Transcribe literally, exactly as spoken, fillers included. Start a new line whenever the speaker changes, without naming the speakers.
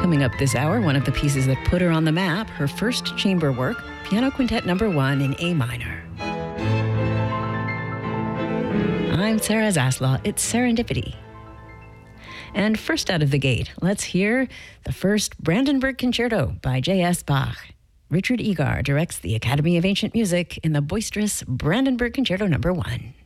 Coming up this hour, one of the pieces that put her on the map, her first chamber work, Piano Quintet number one in A minor. I'm Sarah Zaslaw. It's Serendipity. And first out of the gate, let's hear the first Brandenburg Concerto by J S Bach. Richard Egar directs the Academy of Ancient Music in the boisterous Brandenburg Concerto number one.